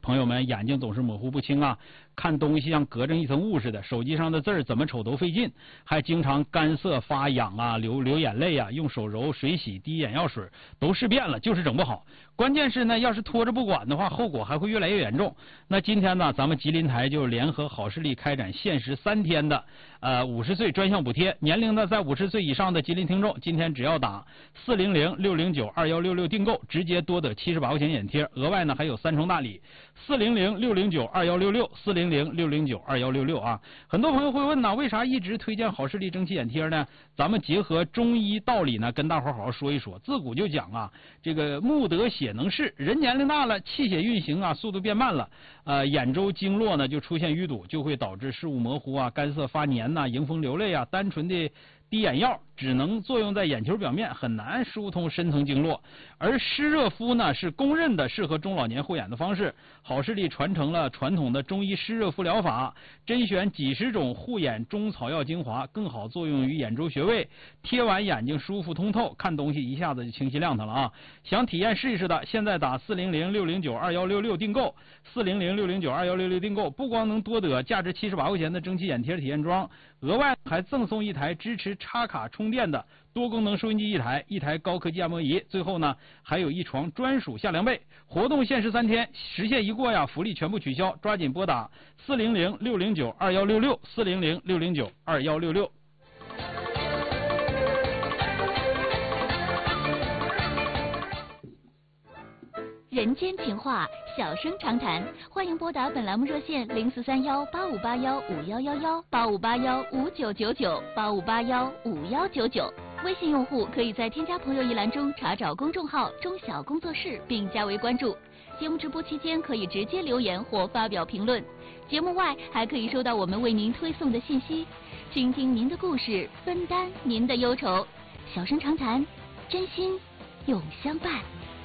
朋友们眼睛总是模糊不清啊，看东西像隔着一层雾似的，手机上的字儿怎么瞅都费劲，还经常干涩发痒啊，流眼泪啊，用手揉水洗滴眼药水都试遍了，就是整不好。关键是呢，要是拖着不管的话，后果还会越来越严重。那今天呢，咱们吉林台就联合好视力开展限时3天的50岁专项补贴，年龄呢在50岁以上的吉林听众，今天只要打400-609-2166订购，直接多得78块钱眼贴，额外呢还有3重大礼。400-609-2166 400-609-2166啊。很多朋友会问呢，为啥一直推荐好视力蒸汽眼贴呢？咱们结合中医道理呢，跟大伙好好说一说。自古就讲啊，这个目得血能视，人年龄大了，气血运行啊速度变慢了，眼周经络呢就出现淤堵，就会导致视物模糊啊、干涩发黏呐、迎风流泪啊。单纯的滴眼药只能作用在眼球表面，很难疏通深层经络。而湿热敷呢是公认的适合中老年护眼的方式。好视力传承了传统的中医湿热敷疗法，甄选几十种护眼中草药精华，更好作用于眼周穴位，贴完眼睛舒服通透，看东西一下子就清晰亮堂了啊！想体验试一试的，现在打400-609-2166订购，400-609-2166订购，不光能多得价值78块钱的蒸汽眼贴体验装，额外还赠送一台支持插卡充电的多功能收音机一台高科技按摩仪，最后呢还有一床专属夏凉被。活动限时3天，时限一过呀，福利全部取消，抓紧拨打400-609-2166 400-609-2166。 人间情话，小声长谈，欢迎拨打本栏目热线0431-8581-5111、8581-5999、8581-5199。微信用户可以在添加朋友一栏中查找公众号中小工作室并加为关注。节目直播期间可以直接留言或发表评论，节目外还可以收到我们为您推送的信息，倾听您的故事，分担您的忧愁。小声长谈，真心永相伴。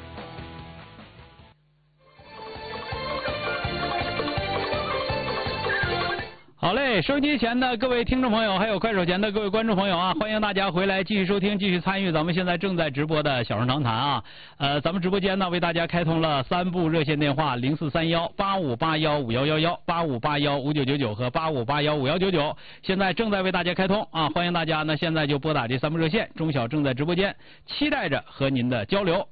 好嘞，收音机前的各位听众朋友，还有快手前的各位观众朋友啊，欢迎大家回来继续收听、继续参与咱们现在正在直播的小声长谈啊。咱们直播间呢为大家开通了3部热线电话：0431-8581-5111、8581-5999和8581-5199，现在正在为大家开通啊，欢迎大家呢现在就拨打这3部热线，钟晓正在直播间，期待着和您的交流。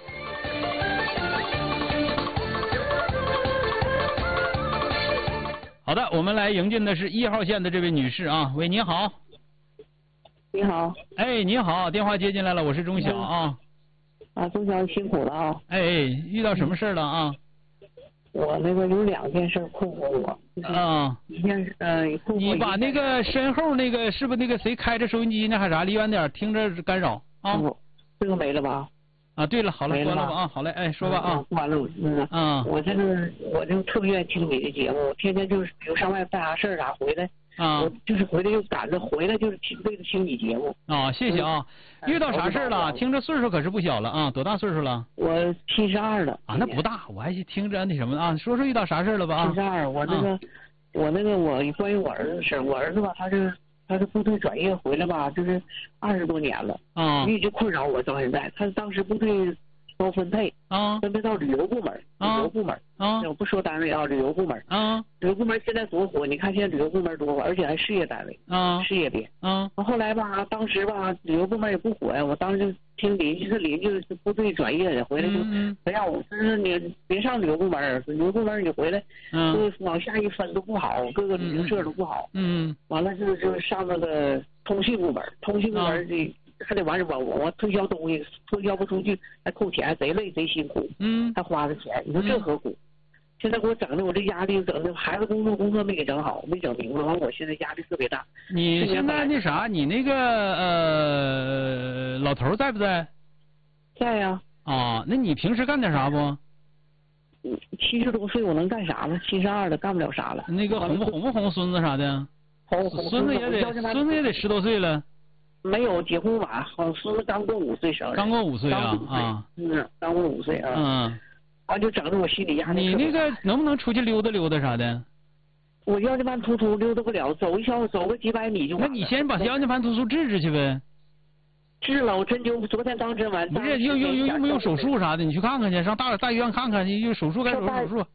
好的，我们来迎进的是1号线的这位女士啊，喂，你好。 你好。 哎，你好，电话接进来了，我是钟晓啊。 钟晓辛苦了啊。 哎，遇到什么事了啊？ 我那个有2件事困惑我。 啊。 一件是困惑。 你把那个身后那个是不是那个谁开着收音机呢，还是啥？离远点，听着干扰啊。 这个没了吧？ 啊，对了，好了，关了吧啊，好嘞，哎，说吧啊。 完了，我这个特别愿意听你的节目，天天就是比如上外办啥事儿啥回来，我就是回来就赶着回来就是为了听你节目。 啊，谢谢啊。遇到啥事儿了？听着岁数可是不小了啊，多大岁数了？ 我72了。 啊，那不大，我还听着那什么啊，说遇到啥事儿了吧？ 72，我关于我儿子的事儿，我儿子吧，他是部队转业回来吧，就是20多年了啊，一直困扰我到现在。他当时部队包分配啊，分配到旅游部门，我不说单位啊，旅游部门啊，旅游部门现在多火，你看现在旅游部门多火，而且还事业单位啊，事业编啊。后来吧，当时吧，旅游部门也不火呀，我当时就听邻居是部队转业的，回来就不让我，就是你别上旅游部门，旅游部门你回来，往下一分都不好，各个旅行社都不好，完了就上那个通信部门的。还得完事我推销东西，推销不出去还扣钱，贼累贼辛苦，还花的钱，你说这何苦？现在给我整的我这压力整的，孩子工作没给整好，没整明白，完我现在压力特别大。 你现在那啥，你那个老头在不在？ 在呀。 啊，那你平时干点啥不 ？70多岁我能干啥呢？72了干不了啥了。 那个哄不哄孙子啥的？孙子也得10多岁了。 没有结婚晚，孙子刚过5岁生日。 刚过5岁啊啊！ 刚过5岁啊。完就整得我心里压力。 你那个能不能出去溜达溜达啥的？ 我腰间盘突出溜达不了，走个几百米就完了。 那你先把腰间盘突出治去呗。 治了，我针灸，昨天刚针完。 不是用手术啥的，你去看看去，上大医院看看去，用手术该手术。